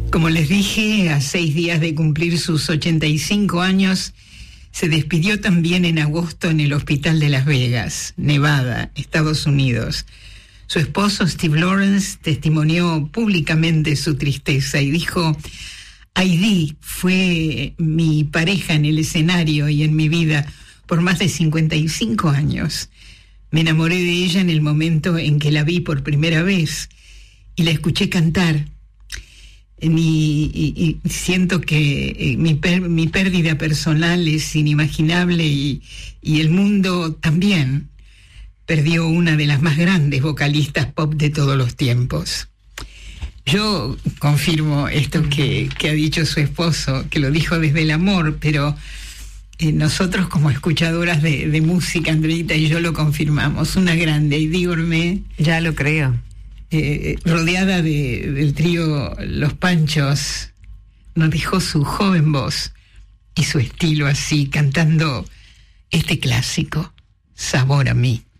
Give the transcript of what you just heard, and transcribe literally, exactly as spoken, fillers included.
Como les dije, a seis días de cumplir sus ochenta y cinco años, se despidió también en agosto en el hospital de Las Vegas, Nevada, Estados Unidos. Su esposo, Steve Lawrence, testimonió públicamente su tristeza y dijo: Heidi fue mi pareja en el escenario y en mi vida por más de cincuenta y cinco años. Me enamoré de ella en el momento en que la vi por primera vez y la escuché cantar. Y, y, y siento que eh, mi, per, mi pérdida personal es inimaginable y, y el mundo también perdió una de las más grandes vocalistas pop de todos los tiempos. Yo confirmo esto que, que ha dicho su esposo, que lo dijo desde el amor, pero eh, nosotros como escuchadoras de, de música, Andreita y yo lo confirmamos. Una grande, Heidi Gourmet. Ya lo creo. Eh, rodeada de, del trío Los Panchos, nos dejó su joven voz y su estilo así, cantando este clásico, Sabor a mí.